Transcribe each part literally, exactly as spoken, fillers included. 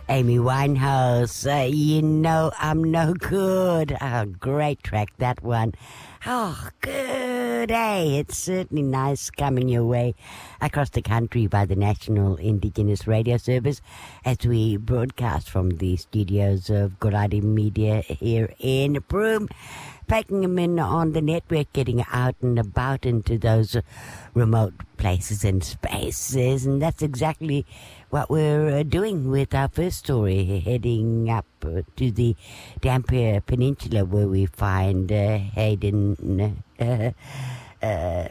Amy Winehouse, uh, You Know I'm No Good. Oh, great track, that one. Oh, good, eh? It's certainly nice coming your way across the country by the National Indigenous Radio Service as we broadcast from the studios of Goradi Media here in Broome. Taking them in on the network, getting out and about into those remote places and spaces. And that's exactly what we're uh, doing with our first story, heading up uh, to the Dampier Peninsula, where we find uh, Hayden. Uh, uh,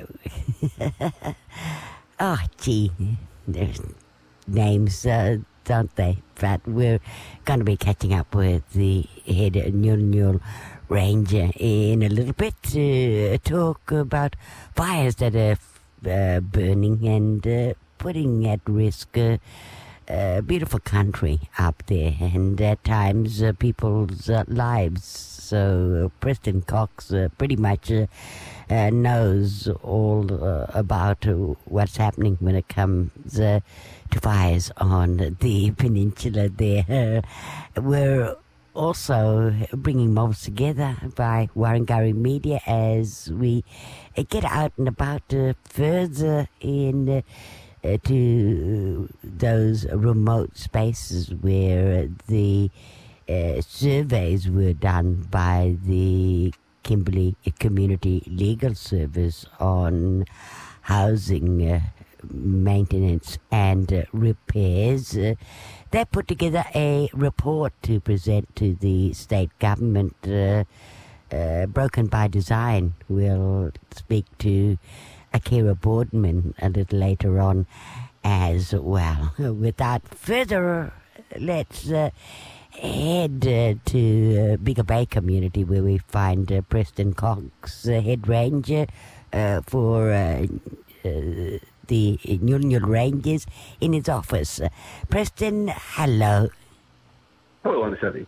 oh, gee, there's names, uh, don't they? But we're going to be catching up with the head Nyul Nyul Ranger in a little bit to talk about fires that are uh, burning and uh, putting at risk a uh, uh, beautiful country up there, and at times uh, people's uh, lives. So uh, Preston Cox uh, pretty much uh, uh, knows all uh, about uh, what's happening when it comes uh, to fires on the peninsula there. Uh, we're also bringing mobs together by Warrangari Media as we uh, get out and about uh, further in uh, uh, to those remote spaces where the uh, surveys were done by the Kimberley Community Legal Service on housing uh, maintenance and uh, repairs. Uh, they put together a report to present to the state government, uh, uh, Broken by Design. We'll speak to Akira Boardman a little later on as well. Without further, let's uh, head uh, to uh, Bigger Bay community, where we find uh, Preston Cox, uh, head ranger uh, for uh, uh, the Nyul Nyul Rangers, in his office. Uh, Preston, hello. Hello, Anisati.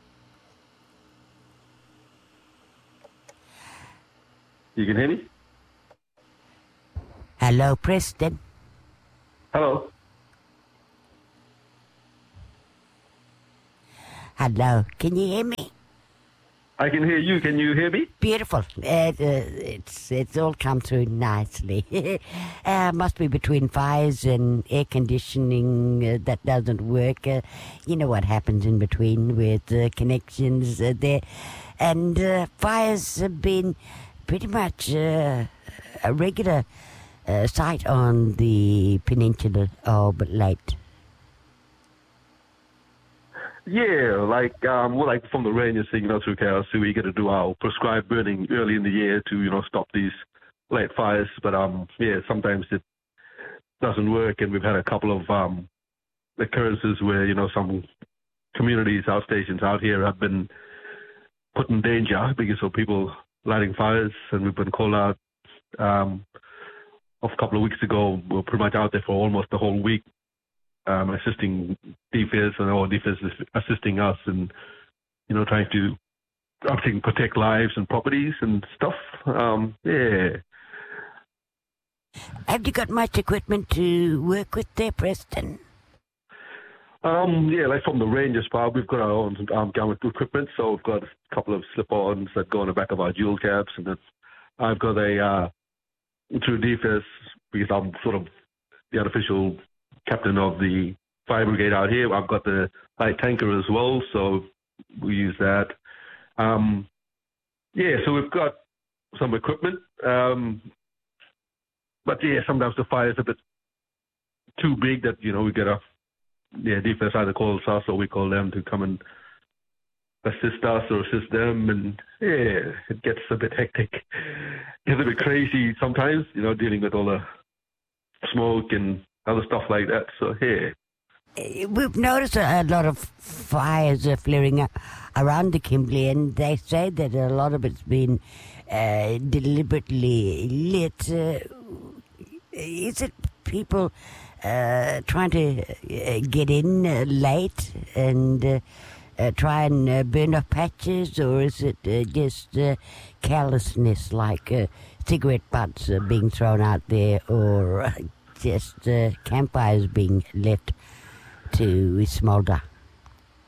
You can hear me? Hello, Preston. Hello. Hello, can you hear me? I can hear you. Can you hear me? Beautiful. Uh, uh, it's it's all come through nicely. uh, must be between fires and air conditioning uh, that doesn't work. Uh, you know what happens in between with uh, connections uh, there. And uh, fires have been pretty much uh, a regular uh, sight on the peninsula of late. Yeah, like um, well, like from the Rangers thing, you know, through K R C, we get to do our prescribed burning early in the year to, you know, stop these late fires. But um, yeah, sometimes it doesn't work, and we've had a couple of um occurrences where, you know, some communities, our stations out here have been put in danger because of people lighting fires, and we've been called out. Um, a couple of weeks ago, we were pretty much out there for almost the whole week. Um, assisting D F A S, and or D F A S is assisting us in, you know, trying to, I think, protect lives and properties and stuff. Um, yeah. Have you got much equipment to work with there, Preston? Um, yeah, like from the Rangers part, we've got our own um, government equipment, so we've got a couple of slip-ons that go on the back of our dual cabs, and then I've got a, uh, through D F A S, because I'm sort of the unofficial captain of the fire brigade out here, I've got the light tanker as well, so we use that. Um, yeah, so we've got some equipment, um, but yeah, sometimes the fire is a bit too big that, you know, we get a, yeah, D F A S either calls us or we call them to come and assist us or assist them, and yeah, it gets a bit hectic. It gets a bit crazy sometimes, you know, dealing with all the smoke and other stuff like that. So, yeah. We've noticed a, a lot of fires are flaring up around the Kimberley, and they say that a lot of it's been uh, deliberately lit. Uh, is it people uh, trying to uh, get in uh, late and uh, uh, try and uh, burn off patches, or is it uh, just uh, carelessness, like uh, cigarette butts uh, being thrown out there, or uh, just uh, campfires being left to smoulder?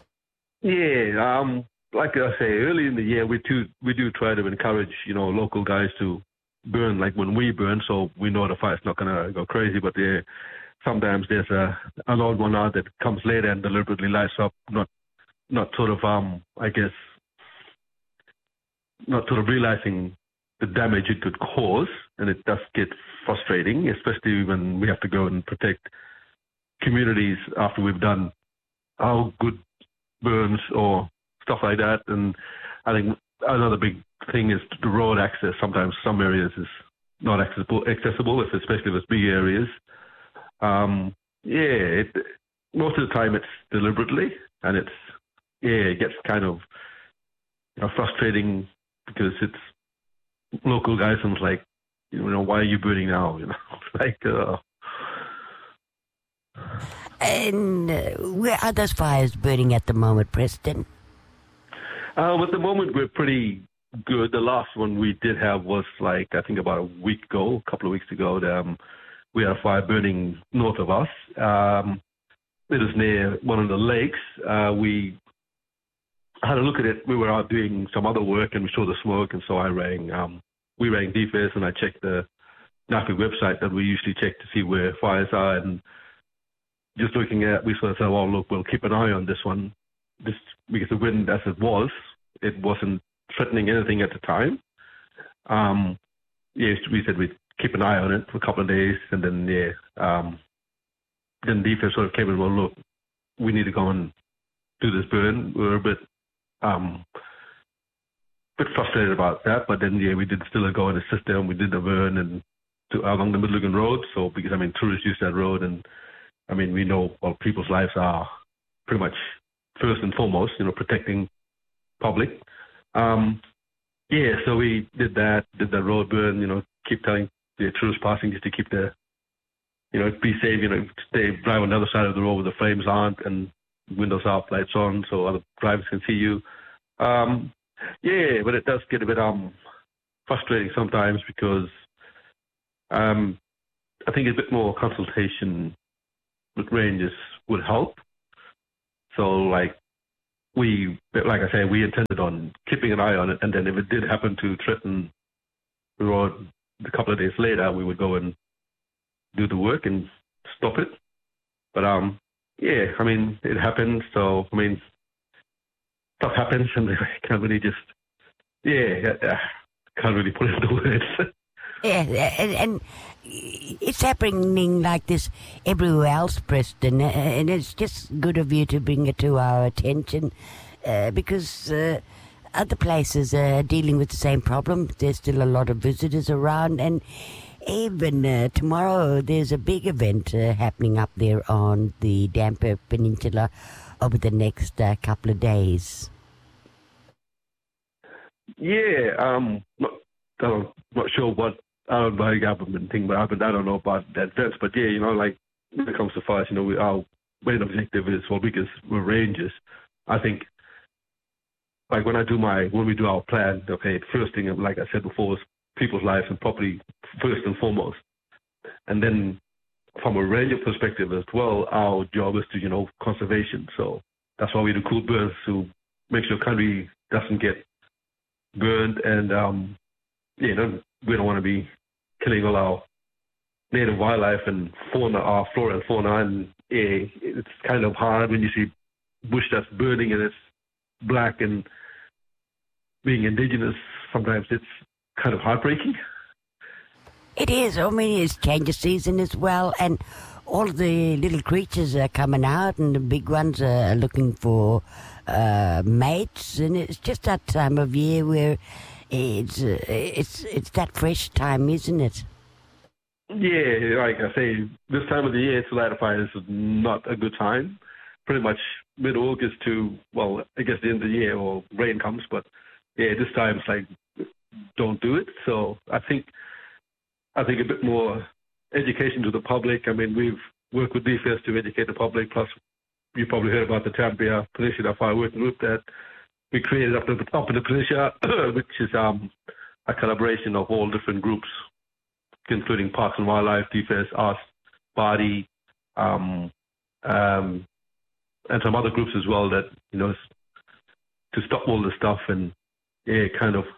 Yeah, um, like I say, early in the year, we do we do try to encourage you know local guys to burn like when we burn, so we know the fire's not gonna go crazy. But there, sometimes there's a an odd one out that comes later and deliberately lights up, not not sort of um I guess not sort of realizing the damage it could cause, and it does get frustrating, especially when we have to go and protect communities after we've done our good burns or stuff like that. And I think another big thing is the road access. Sometimes some areas is not accessible, accessible if especially if it's big areas. Um, yeah, it, most of the time it's deliberately, and it's yeah, it gets kind of you know, frustrating because it's local guys and it's like, you know, why are you burning now? You know, like. Uh, And uh, where are those fires burning at the moment, Preston? Um, at the moment, we're pretty good. The last one we did have was like, I think about a week ago, a couple of weeks ago. Um, we had a fire burning north of us. Um, it was near one of the lakes. Uh, we had a look at it. We were out doing some other work and we saw the smoke. And so I rang, um, we rang D F A S and I checked the NAPIC website that we usually check to see where fires are. And just looking at, we sort of said, well, look, we'll keep an eye on this one. This, because the wind as it was, it wasn't threatening anything at the time. Um, yeah, we said we'd keep an eye on it for a couple of days, and then yeah, um, then D F A sort of came and well, look, we need to go and do this burn. We were a bit, um, bit frustrated about that, but then yeah, we did still go and assist them. We did the burn and to, along the Midlothian Road. So because I mean, tourists use that road, and I mean, we know well people's lives are pretty much first and foremost, you know, protecting public. Um, yeah, so we did that, did the road burn, you know, keep telling the tourists passing just to keep the, you know, be safe, you know, stay, drive on the other side of the road where the flames aren't and windows up, lights on, so other drivers can see you. Um, yeah, but it does get a bit um frustrating sometimes because um, I think a bit more consultation with rangers would help. So, like, we, like I say, we intended on keeping an eye on it, and then if it did happen to threaten the road a couple of days later, we would go and do the work and stop it. But, um, yeah, I mean, it happens, so, I mean, stuff happens, and I can't really just, yeah, I can't really put it into words. Yeah, and, and it's happening like this everywhere else, Preston, and it's just good of you to bring it to our attention uh, because uh, other places are dealing with the same problem. There's still a lot of visitors around, and even uh, tomorrow there's a big event uh, happening up there on the Dampier Peninsula over the next uh, couple of days. Yeah, um, not, I'm not sure what our by government thing, but I don't know about that events. But yeah, you know, like when it comes to fires, you know, we, our main objective is, well, because we're rangers, I think, like when I do my, when we do our plan, okay, first thing, like I said before, is people's lives and property first and foremost. And then from a ranger perspective as well, our job is to, you know, conservation. So that's why we do cool burns to make sure country doesn't get burned. And, um, you know, we don't want to be killing all our native wildlife and fauna, our flora and fauna. And yeah, it's kind of hard when you see bush that's burning and it's black and being indigenous. Sometimes it's kind of heartbreaking. It is. I mean, it's change of season as well, and all the little creatures are coming out, and the big ones are looking for uh, mates, and it's just that time of year where it's uh, it's it's that fresh time, isn't it? Yeah, like I say, this time of the year to light a fire is not a good time. Pretty much mid-August to, well, I guess the end of the year or rain comes, but yeah, this time it's like, don't do it. So I think I think a bit more education to the public. I mean, we've worked with D F A S to educate the public, plus you probably heard about the Dampier Peninsula Fire Working Group that we created up, the, up in the peninsula, which is um, a collaboration of all different groups, including Parks and Wildlife, D F A S, us, Body, um, um, and some other groups as well that, you know, to stop all this stuff, and yeah, kind of,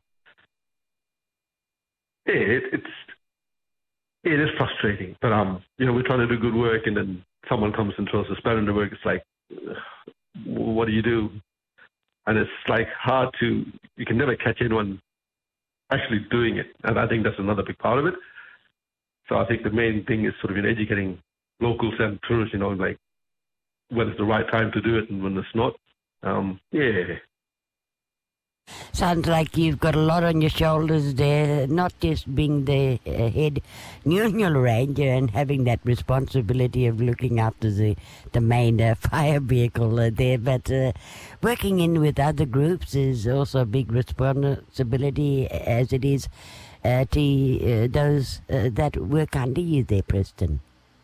yeah, it, it's it is frustrating. But um, you know, we're trying to do good work, and then someone comes and throws a spanner in the work. It's like, what do you do? And it's like hard to, you can never catch anyone actually doing it, and I think that's another big part of it. So I think the main thing is sort of in educating locals and tourists, you know, like when it's the right time to do it and when it's not. Um, yeah. Sounds like you've got a lot on your shoulders there, not just being the uh, head Nyulnyul ranger and having that responsibility of looking after the, the main uh, fire vehicle uh, there, but uh, working in with other groups is also a big responsibility, as it is uh, to uh, those uh, that work under you there, Preston.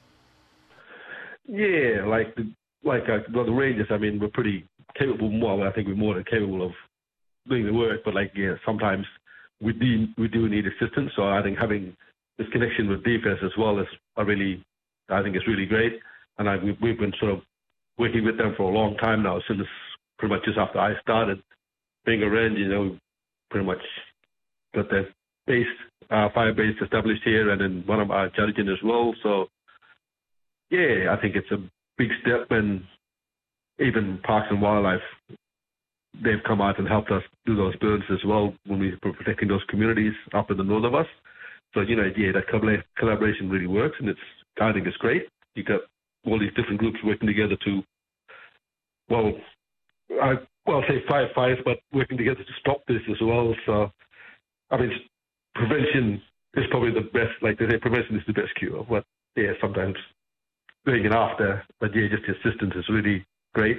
Yeah, like the, like uh, well, the Rangers, I mean, we're pretty capable, more, I think we're more than capable of doing the work, but like, yeah, sometimes we do, we do need assistance. So I think having this connection with D F S as well is a really, I think it's really great. And I, we've, we've been sort of working with them for a long time now, since pretty much just after I started being a ranger, you know, pretty much got the base, uh, fire base established here, and then one of our judging as well. So yeah, I think it's a big step, and even Parks and Wildlife, they've come out and helped us do those burns as well when we were protecting those communities up in the north of us. So, you know, yeah, that collaboration really works, and it's, I think it's great. You got all these different groups working together to, well, I, well, say fight fires, but working together to stop this as well. So, I mean, prevention is probably the best, like they say, prevention is the best cure. But yeah, sometimes doing it after, but yeah, just the assistance is really great.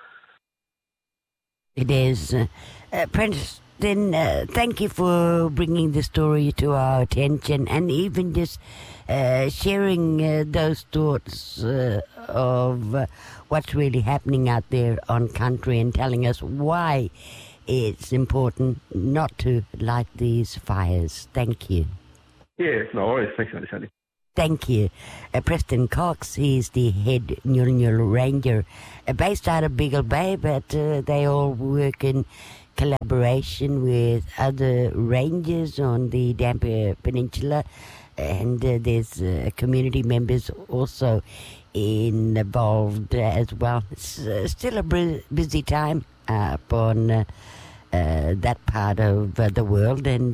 It is. Uh, uh, Preston, uh, thank you for bringing the story to our attention, and even just uh, sharing uh, those thoughts uh, of uh, what's really happening out there on country, and telling us why it's important not to light these fires. Thank you. Yeah, no worries. Thanks, Sandy. Thank you. Uh, Preston Cox, he's the head Nyulnyul ranger, uh, based out of Beagle Bay, but uh, they all work in collaboration with other rangers on the Dampier Peninsula, and uh, there's uh, community members also involved as well. It's uh, still a br- busy time uh, upon uh, uh, that part of uh, the world, and